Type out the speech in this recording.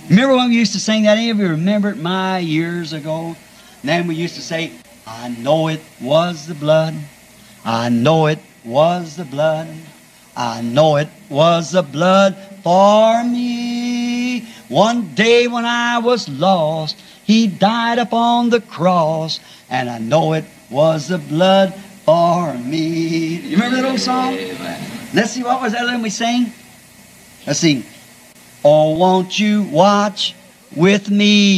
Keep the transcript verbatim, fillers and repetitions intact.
Remember when we used to sing that? Any of you remember it my years ago? And then we used to say, I know it was the blood. I know it was the blood. I know it was the blood for me. One day when I was lost, He died upon the cross, and I know it was the blood for me. You remember that old song? Amen. Let's see, what was that when we sang? Let's see. Oh, won't you watch with me?